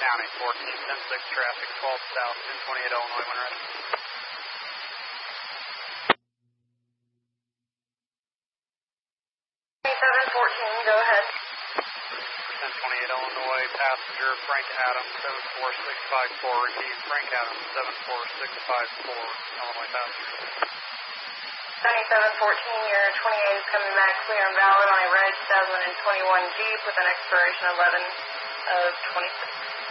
County, 14-10-6 traffic, 12 south, 1028 Illinois, when ready. 714, go ahead. 1028 Illinois, passenger Frank Adams, 74654, repeat, Frank Adams, 74654, Illinois passenger. 7714, your 28 is coming back clear and valid on a red 2021 Jeep with an expiration 11 of 26.